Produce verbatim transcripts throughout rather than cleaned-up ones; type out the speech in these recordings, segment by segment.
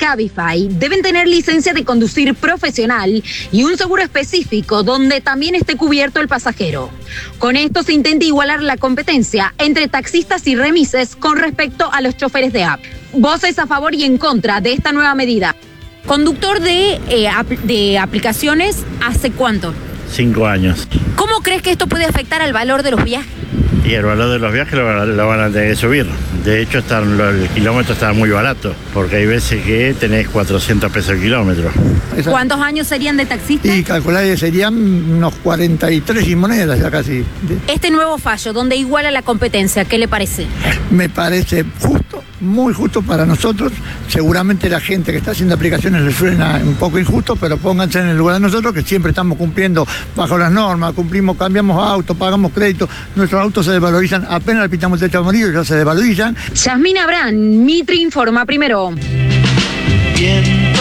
Cabify deben tener licencia de conducir profesional y un seguro específico donde también esté cubierto el pasajero. Con esto se intenta igualar la competencia entre taxistas y remises con respecto a los choferes de app. Voces a favor y en contra de esta nueva medida. Conductor de, eh, ap de aplicaciones, ¿hace cuánto? Cinco años. ¿Cómo crees que esto puede afectar al valor de los viajes? Y el valor de los viajes lo, lo van a tener que subir. De hecho, están, el kilómetro está muy barato, porque hay veces que tenés cuatrocientos pesos el kilómetro. ¿Cuántos años serían de taxista? Y calcular que serían unos cuarenta y tres y monedas ya casi. Este nuevo fallo, donde iguala la competencia, ¿qué le parece? Me parece justo, muy justo para nosotros. Seguramente la gente que está haciendo aplicaciones le suena un poco injusto, pero pónganse en el lugar de nosotros, que siempre estamos cumpliendo bajo las normas, cumplimos, cambiamos auto, pagamos crédito, nuestros autos se desvalorizan, apenas le pintamos el techo amarillo ya se desvalorizan. Yasmín Abrán, Mitre informa primero. Viento,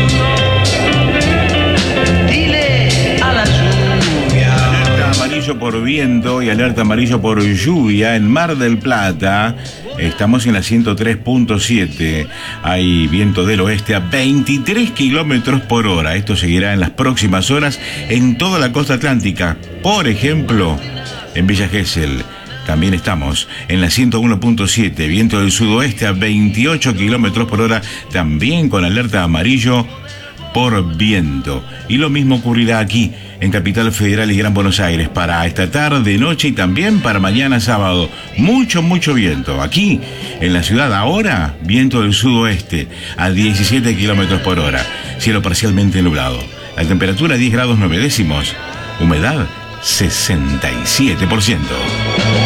dile a la lluvia. Alerta amarillo por viento y alerta amarillo por lluvia en Mar del Plata. Estamos en la ciento tres punto siete. Hay viento del oeste a veintitrés kilómetros por hora. Esto seguirá en las próximas horas en toda la costa atlántica. Por ejemplo, en Villa Gesell. También estamos en la ciento uno punto siete, viento del sudoeste a veintiocho kilómetros por hora, también con alerta amarillo por viento. Y lo mismo ocurrirá aquí, en Capital Federal y Gran Buenos Aires, para esta tarde, noche y también para mañana sábado. Mucho, mucho viento. Aquí, en la ciudad, ahora, viento del sudoeste a diecisiete kilómetros por hora, cielo parcialmente nublado. La temperatura diez grados nueve décimos, humedad sesenta y siete por ciento.